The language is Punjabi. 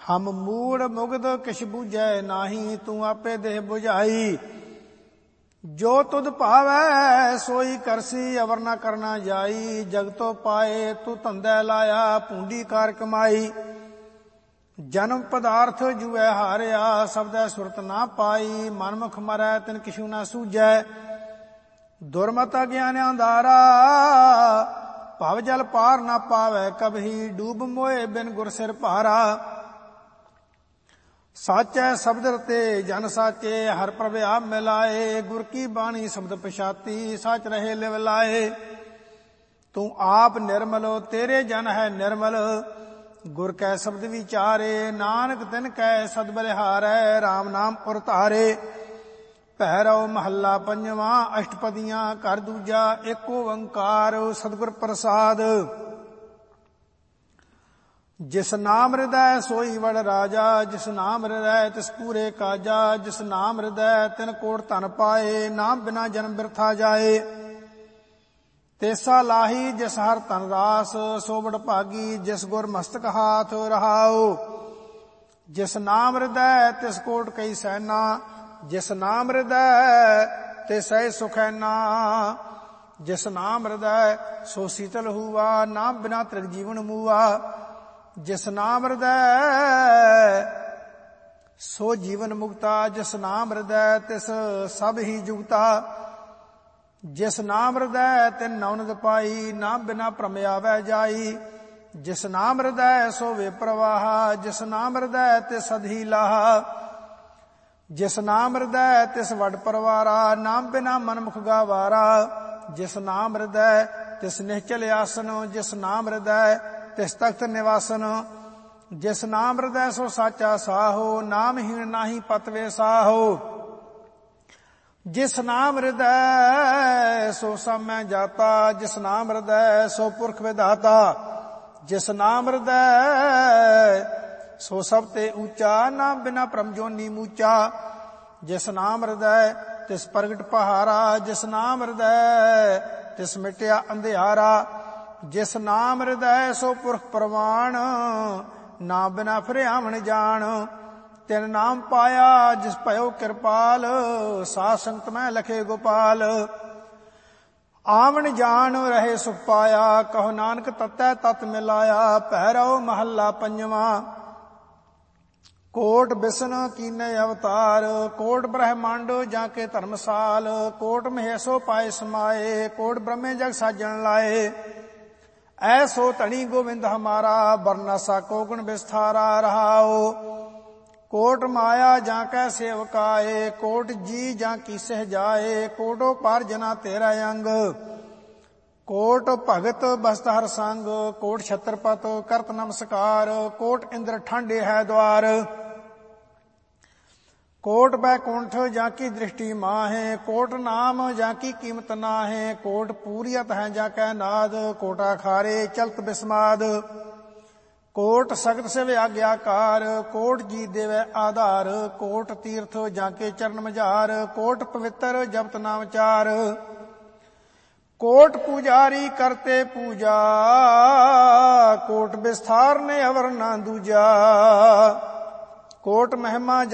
ਹਮ ਮੂੜ ਮੁਗਧ ਕਿਛ ਬੂਝੈ ਨਾਹੀ, ਤੂੰ ਆਪੇ ਦੇਹ ਬੁਝਾਈ। ਜੋ ਤੁਧ ਭਾਵੈ ਸੋਈ ਕਰਸੀ, ਅਵਰ ਨਾ ਕਰਨਾ ਜਾਈ। ਜਗਤੋ ਪਾਏ ਤੂੰ ਧੰਦੈ ਲਾਇਆ, ਪੂੰਡੀ ਕਾਰ ਕਮਾਈ। ਜਨਮ ਪਦਾਰਥ ਜੂਐ ਹਾਰਿਆ, ਸਬਦੈ ਸੁਰਤ ਨਾ ਪਾਈ। ਮਨਮੁਖ ਮਰੈ ਤਿਨ ਕਿਛੂ ਨਾ ਸੂਝੈ, ਦੁਰਮਤ ਗਿਆਨ ਅੰਧਾਰਾ। ਭਵ ਜਲ ਪਾਰ ਨਾ ਪਾਵੈ ਕਬਹੀ, ਡੂਬ ਮੋਏ ਬਿਨ ਗੁਰ ਸਿਰ ਭਾਰਾ। ਸਾਚੈ ਸ਼ਬਦ ਰਤੇ ਜਨ ਸਾਚੇ, ਹਰ ਪ੍ਰਭ ਆਪ ਮਿਲਾਏ। ਗੁਰ ਕੀ ਬਾਣੀ ਸ਼ਬਦ ਪਛਾਤੀ, ਸਚ ਰਹੇ ਲਿਵ ਲਾਏ। ਤੂੰ ਆਪ ਨਿਰਮਲ ਤੇਰੇ ਜਨ ਹੈ ਨਿਰਮਲ, ਗੁਰ ਕੈ ਸ਼ਬਦ ਵਿਚਾਰੇ। ਨਾਨਕ ਤਿਨ ਕੈ ਸਦ ਬਲਿਹਾਰੈ, ਰਾਮ ਨਾਮ ਉਰ ਧਾਰੇ। ਭੈਰਵ ਮਹੱਲਾ ਪੰਜਵਾਂ, ਅਸ਼ਟਪਦੀਆਂ ਘਰ ਦੂਜਾ। ਏਕ ਓੰਕਾਰ ਸਤਿਗੁਰ ਪ੍ਰਸਾਦ। ਜਿਸ ਨਾਮ ਹਿਰਦੈ ਸੋਈ ਵਡ ਰਾਜਾ, ਜਿਸ ਨਾਮ ਹਿਰਦੈ ਤਿਸ ਪੂਰੇ ਕਾਜਾ। ਜਿਸ ਨਾਮ ਹਿਰਦੈ ਤਿਨ ਕੋਟ ਧਨ ਪਾਏ, ਨਾਮ ਬਿਨਾ ਜਨਮ ਬਿਰਥਾ ਜਾਏ। ਤੇਸਾ ਲਾਹੀ ਜਿਸ ਹਰ ਧਨ ਰਾਸ, ਸੋ ਬੜ ਭਾਗੀ ਜਿਸ ਗੁਰ ਮਸਤਕ ਹਾਥ ਰਹਾਉ। ਜਿਸ ਨਾਮ ਹਿਰਦੈ ਤਿਸ ਕੋਟ ਕਈ ਸੈਨਾ, ਜਿਸ ਨਾਮ ਹਿਰਦੈ ਤਿਸੈ ਸੁਖੈਨਾ। ਜਿਸ ਨਾਮ ਹਿਰਦੈ ਸੋ ਸੀਤਲ ਹੂਆ, ਨਾਮ ਬਿਨਾ ਤ੍ਰਿਗ ਜੀਵਨ ਮੂਆ। ਜਿਸ ਨਾਮ ਹਿਰਦੈ ਸੋ ਜੀਵਨ ਮੁਕਤਾ, ਜਿਸ ਨਾਮ ਹਿਰਦੈ ਤਿਸ ਸਭ ਹੀ ਜੁਗਤਾ। ਜਿਸ ਨਾਮ ਹਿਰਦੈ ਤਿਨ ਨੌਨਦ ਪਾਈ, ਨਾਮ ਬਿਨਾ ਭ੍ਰਮ ਆਵੈ ਜਾਈ। ਜਿਸ ਨਾਮ ਹਿਰਦੈ ਸੋ ਵੇ ਪ੍ਰਵਾਹ, ਜਿਸ ਨਾਮ ਹਿਰਦੈ ਤਿਸ ਸਦਹੀ ਲਾਹਾ। ਜਿਸ ਨਾਮ ਹਿਰਦੈ ਤਿਸ ਵਡ ਪਰਵਾਰਾ, ਨਾਮ ਬਿਨਾ ਮਨ ਮੁਖ ਗਾਵਾਰਾ। ਜਿਸ ਨਾਮ ਹਿਰਦੈ ਤਿਸ ਨਿਹਚਲ ਆਸਨ, ਜਿਸ ਨਾਮ ਹਿਰਦੈ ਤਿਸ ਤਖਤ ਨਿਵਾਸਨ। ਜਿਸ ਨਾਮ ਹਿਰਦੈ ਸੋ ਸਾਚਾ ਸਾਹੋ, ਨਾਮਹੀਣ ਨਾਹੀ ਪਤਵੇ ਸਾਹੋ। ਜਿਸ ਨਾਮ ਹਿਰਦੈ ਸੋ ਸਾਮੈ ਜਾਤਾ, ਜਿਸ ਨਾਮ ਹਿਰਦੈ ਸੋ ਪੁਰਖ ਵਿਧਾਤਾ। ਜਿਸ ਨਾਮ ਹਿਰਦੈ ਸੋ ਸਭ ਤੇ ਊਚਾ, ਨਾਮ ਬਿਨਾ ਭ੍ਰਮ ਜੋਨੀ ਮੂਚਾ। ਜਿਸ ਨਾਮ ਹਿਰਦੈ ਤਿਸ ਪ੍ਰਗਟ ਪਹਾਰਾ, ਜਿਸ ਨਾਮ ਹਿਰਦੈ ਤਿਸ ਮਿਟਿਆ ਅੰਧਿਆਰਾ। ਜਿਸ ਨਾਮ ਹਿਰਦੈ ਸੋ ਪੁਰਖ ਪ੍ਰਵਾਣ, ਨਾਮ ਬਿਨਾ ਫਿਰ ਆਵਣ ਜਾਣ। ਤਿਨ ਨਾਮ ਪਾਇਆ ਜਿਸ ਭਇਓ ਕਿਰਪਾਲ, ਸਾਧ ਸੰਗਤ ਮੈਂ ਲਖੇ ਗੋਪਾਲ। ਆਵਣ ਜਾਣ ਰਹੇ ਸੁਖ ਪਾਇਆ, ਕਹੋ ਨਾਨਕ ਤਤੈ ਤਤ ਮਿਲਾਇਆ। ਭੈਰਵ ਮਹੱਲਾ ਪੰਜਵਾਂ। ਕੋਟ ਬਿਸ਼ਨ ਕੀਨੇ ਅਵਤਾਰ, ਕੋਟ ਬ੍ਰਹਮੰਡ ਜਾਂ ਕੇ ਧਰਮਸਾਲ। ਕੋਟ ਮਹੇਸ਼ੋ ਪਾਏ ਸਮਾਏ, ਕੋਟ ਬ੍ਰਹਮੇ ਜਗ ਸਾਜਣ ਲਾਏ। ਐਸੋ ਧਣੀ ਗੋਵਿੰਦ ਹਮਾਰਾ, ਬਰਨਾ ਸਾਕੋ ਗੁਣ ਵਿਸਥਾਰਾ ਰਹਾਓ। ਕੋਟ ਮਾਇਆ ਜਾਂ ਕੈ ਸੇਵਕਾਏ, ਕੋਟ ਜੀ ਜਾਂ ਕੀ ਸਹਿਜਾਏ। ਕੋਟੋ ਪਰ ਜਨਾ ਤੇਰਾ ਅੰਗ, ਕੋਟ ਭਗਤ ਬਸਤ ਹਰ ਸੰਗ। ਕੋਟ ਛਤਰਪਤ ਕਰਤ ਨਮਸਕਾਰ, ਕੋਟ ਇੰਦਰ ਠਾਂਡੇ ਹੈ ਦਵਾਰ। ਕੋਟ ਬੈਕੁੰਠ ਜਾਂ ਕੀ ਦ੍ਰਿਸ਼ਟੀ ਮਾਹੇ, ਕੋਟ ਨਾਮ ਜਾਂ ਕੀ ਕੀਮਤ ਨਾਹੇ। ਕੋਟ ਪੂਰੀਅਤ ਹੈ ਜਾਂ ਕੈ ਨਾਦ, ਕੋਟਾ ਖਾਰੇ ਚਲਤ ਬਿਸਮਾਦ। ਕੋਟ ਸਗਤ ਸਿਵ ਆਗਿਆਕਾਰ, ਕੋਟ ਜੀ ਦੇਵੈ ਆਧਾਰ। ਕੋਟ ਤੀਰਥ ਜਾਂ ਕੇ ਚਰਨ ਮਝਾਰ, ਕੋਟ ਪਵਿੱਤਰ ਜਪਤ ਨਾਮ ਚਾਰ। ਕੋਟ ਪੂਜਾਰੀ ਕਰਤੇ ਪੂਜਾ, ਕੋਟ ਵਿਸਥਾਰ ਨੇ ਅਵਰ ਨਾ ਦੂਜਾ। ਕੋਟ ਮਹਿਮਾ